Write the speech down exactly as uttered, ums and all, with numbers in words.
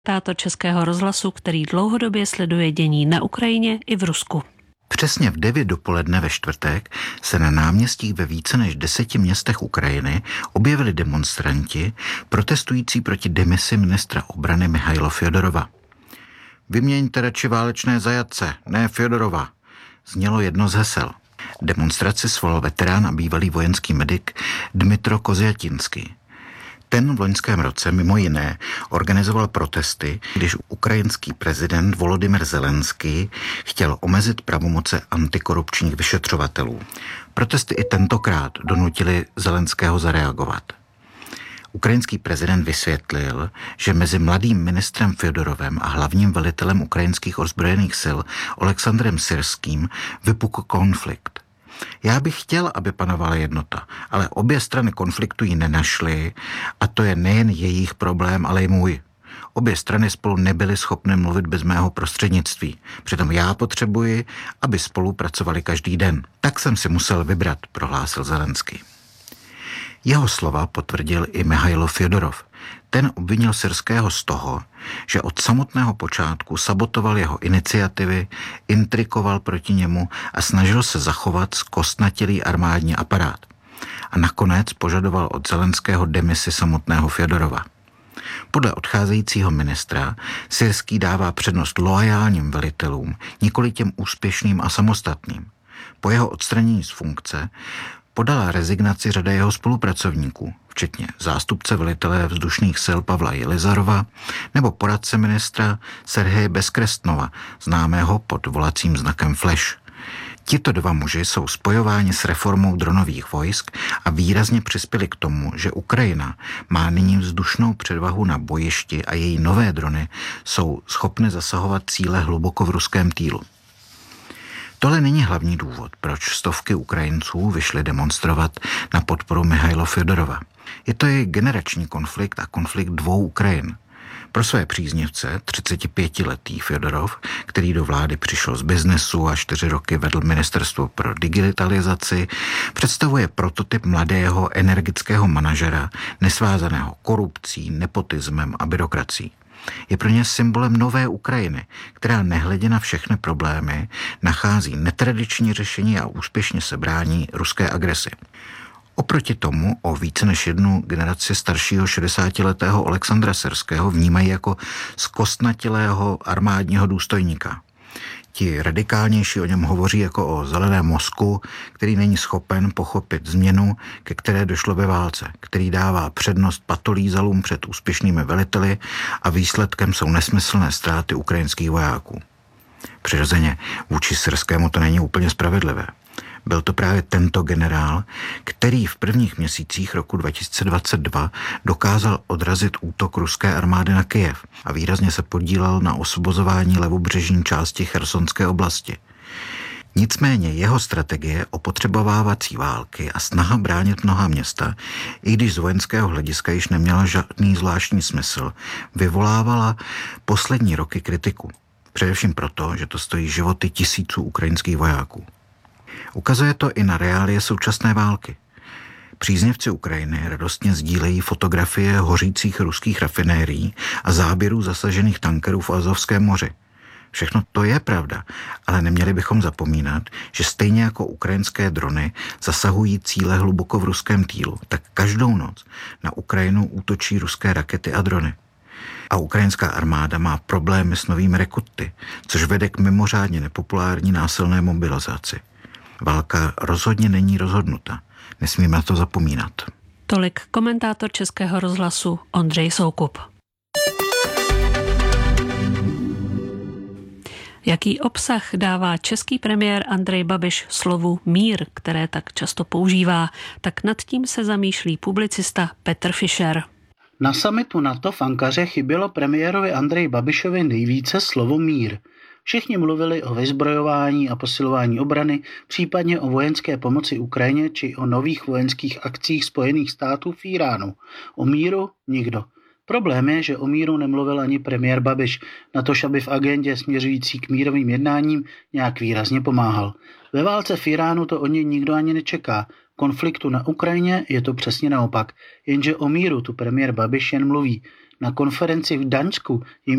Táto Českého rozhlasu, který dlouhodobě sleduje dění na Ukrajině i v Rusku. Přesně v devět dopoledne ve čtvrtek se na náměstích ve více než deseti městech Ukrajiny objevili demonstranti protestující proti demisi ministra obrany Michaila Fjodorova. Vyměňte radši válečné zajatce, ne Fjodorova, znělo jedno z hesel. Demonstraci svolal veterán a bývalý vojenský medik Dmytro Kozjatinský. Ten v loňském roce mimo jiné organizoval protesty, když ukrajinský prezident Volodymyr Zelenský chtěl omezit pravomoce antikorupčních vyšetřovatelů. Protesty i tentokrát donutily Zelenského zareagovat. Ukrajinský prezident vysvětlil, že mezi mladým ministrem Fjodorovem a hlavním velitelem ukrajinských ozbrojených sil Oleksandrem Syrským vypukl konflikt. Já bych chtěl, aby panovala jednota, ale obě strany konfliktu ji nenašly a to je nejen jejich problém, ale i můj. Obě strany spolu nebyly schopny mluvit bez mého prostřednictví. Přitom já potřebuji, aby spolupracovali každý den. Tak jsem si musel vybrat, prohlásil Zelenský. Jeho slova potvrdil i Michail Fjodorov. Ten obvinil Syrského z toho, že od samotného počátku sabotoval jeho iniciativy, intrikoval proti němu a snažil se zachovat zkostnatělý armádní aparát. A nakonec požadoval od Zelenského demisi samotného Fjodorova. Podle odcházejícího ministra Syrský dává přednost loajálním velitelům, nikoli těm úspěšným a samostatným. Po jeho odstranění z funkce podala rezignaci řada jeho spolupracovníků, včetně zástupce velitele vzdušných sil Pavla Jelizarova nebo poradce ministra Serheje Bezkrestnova, známého pod volacím znakem Flash. Tito dva muži jsou spojováni s reformou dronových vojsk a výrazně přispěli k tomu, že Ukrajina má nyní vzdušnou předvahu na bojišti a její nové drony jsou schopny zasahovat cíle hluboko v ruském týlu. Tohle není hlavní důvod, proč stovky Ukrajinců vyšly demonstrovat na podporu Michaila Fjodorova. Je to i generační konflikt a konflikt dvou Ukrajin. Pro své příznivce třicetipětiletý Fjodorov, který do vlády přišel z biznesu a čtyři roky vedl ministerstvo pro digitalizaci, představuje prototyp mladého energického manažera, nesvázaného korupcí, nepotismem a byrokracií. Je pro ně symbolem nové Ukrajiny, která nehledě na všechny problémy nachází netradiční řešení a úspěšně se brání ruské agresi. Oproti tomu o více než jednu generaci staršího šedesátiletého Oleksandra Syrského vnímají jako zkostnatělého armádního důstojníka. Ti radikálnější o něm hovoří jako o zeleném mozku, který není schopen pochopit změnu, ke které došlo ve válce, který dává přednost patolízalům před úspěšnými veliteli a výsledkem jsou nesmyslné ztráty ukrajinských vojáků. Přirozeně vůči Syrskému to není úplně spravedlivé. Byl to právě tento generál, který v prvních měsících roku dva tisíce dvacet dva dokázal odrazit útok ruské armády na Kyjev a výrazně se podílel na osvobozování levobřežní části Chersonské oblasti. Nicméně jeho strategie opotřebovávací války a snaha bránit mnoha města, i když z vojenského hlediska již neměla žádný zvláštní smysl, vyvolávala poslední roky kritiku. Především proto, že to stojí životy tisíců ukrajinských vojáků. Ukazuje to i na reálie současné války. Příznivci Ukrajiny radostně sdílejí fotografie hořících ruských rafinérií a záběrů zasažených tankerů v Azovském moři. Všechno to je pravda, ale neměli bychom zapomínat, že stejně jako ukrajinské drony zasahují cíle hluboko v ruském týlu, tak každou noc na Ukrajinu útočí ruské rakety a drony. A ukrajinská armáda má problémy s novými rekruty, což vede k mimořádně nepopulární násilné mobilizaci. Válka rozhodně není rozhodnuta. Nesmíme na to zapomínat. Tolik komentátor Českého rozhlasu Ondřej Soukup. Jaký obsah dává český premiér Andrej Babiš slovu mír, které tak často používá, tak nad tím se zamýšlí publicista Petr Fischer. Na summitu NATO v Ankaře chybělo premiérovi Andreji Babišovi nejvíce slovo mír. Všichni mluvili o vyzbrojování a posilování obrany, případně o vojenské pomoci Ukrajině či o nových vojenských akcích Spojených států v Iránu. O míru nikdo. Problém je, že o míru nemluvil ani premiér Babiš, natož aby v agendě směřující k mírovým jednáním nějak výrazně pomáhal. Ve válce v Iránu to od něj nikdo ani nečeká. Konfliktu na Ukrajině je to přesně naopak, jenže o míru tu premiér Babiš jen mluví. Na konferenci v Daňsku jim